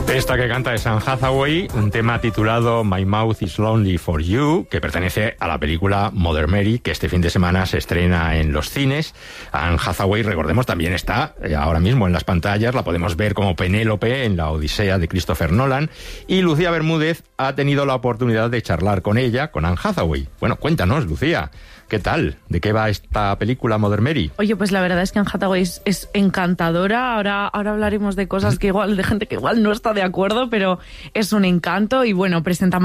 Esta que canta es Anne Hathaway, un tema titulado My Mouth is Lonely for You, que pertenece a la película Mother Mary, que este fin de semana se estrena en los cines. Anne Hathaway, recordemos, también está ahora mismo en las pantallas, la podemos ver como Penélope en La Odisea de Christopher Nolan, y Lucía Bermúdez ha tenido la oportunidad de charlar con ella, con Anne Hathaway. Bueno, cuéntanos, Lucía, ¿qué tal? ¿De qué va esta película Mother Mary? Oye, pues la verdad es que Anne Hathaway es encantadora. Ahora hablaremos de cosas que igual, de gente que igual no está de acuerdo, pero es un encanto. Y bueno, presenta